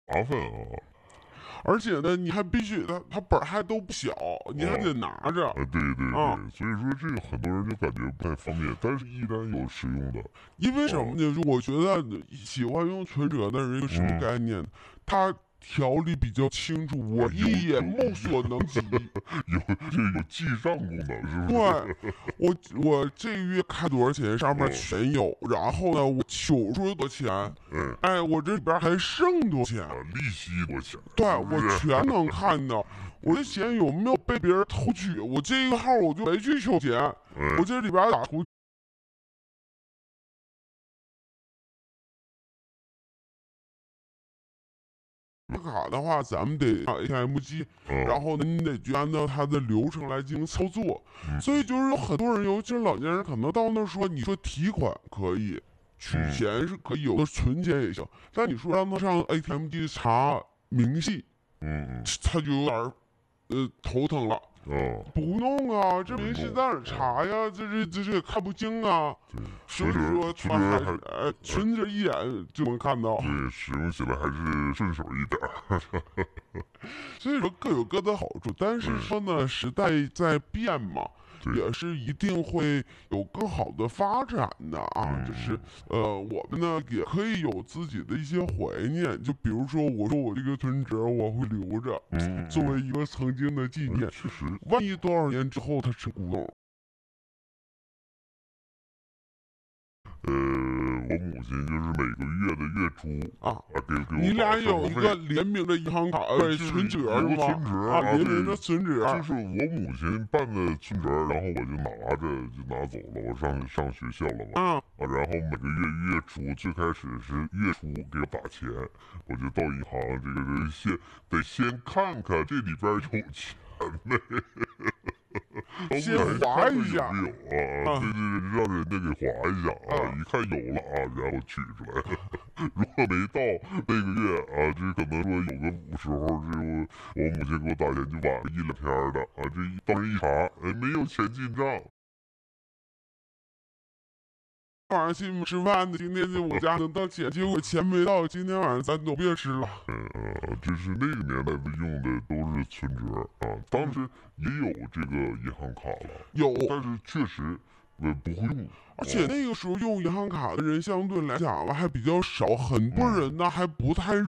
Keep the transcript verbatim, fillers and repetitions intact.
麻烦啊。 而且呢，你还必须他他本还都不小，你还得拿着。 啊，对对对， 啊， 所以说这个很多人就感觉不太方便，但是依然有实用的。 因为什么呢？我觉得喜欢用存折的人一个什么概念？他条理比较清楚，我一眼目所能及。 有这有记账功能，是不是？ 对，我我这个月开多少钱，上面全有。然后呢，我取出多少钱， 嗯， 哎，我这里边还剩多少钱， 啊，利息多少钱？ 对， 是不是我全能看到。我这钱有没有被别人偷取？我这个号我就没去取钱， 嗯我这里边打出。卡的话，咱们得上 A T M 机， 嗯然后呢，你得去按照它的流程来进行操作。 嗯所以就是有很多人，尤其是老年人，可能到那说，你说提款可以，取钱是可以，有的存钱也行，但你说让他上 A T M 机查明细， 嗯嗯他就有点儿呃头疼了。 啊， 不弄啊，这明细在哪儿查呀？这这这这也看不清啊。所以说他还是呃存着一眼就能看到。 对，使用起来还是顺手一点儿。 所以说各有各的好处，但是说呢，时代在变嘛， 对也是一定会有更好的发展的啊。 嗯就是呃，我们呢也可以有自己的一些怀念，就比如说，我说我这个存折我会留着， 嗯， 作为一个曾经的纪念。 确实， 万一多少年之后它成古董， 呃，我母亲就是每个月的月初啊， 啊给给我你俩打生活费有一个联名的银行卡，对， 就是存折有个是吗？ 存折啊， 啊联名的对存折， 就是我母亲办的存折，然后我就拿着就拿走了，我上上学校了嘛。 啊， 啊，然后每个月月初最开始是月初给我打钱，我就到银行这个人先得先看看这里边有钱没， 先划一下有没有啊？对对对，让人家给划一下啊，一看有了啊，然后取出来。如果没到那个月啊，这可能说有个时候，这我母亲给我打钱就晚了一两天的啊，这一到人一查，哎，没有钱进账。 晚上去吃饭的，今天在我家能到钱，结果钱没到，今天晚上咱都别吃了。 嗯呃，这是那个年代的用的都是存折啊，当时也有这个银行卡了， 有， 但是确实呃不会用， 而且那个时候用银行卡的人相对来讲吧还比较少，很多人呢还不太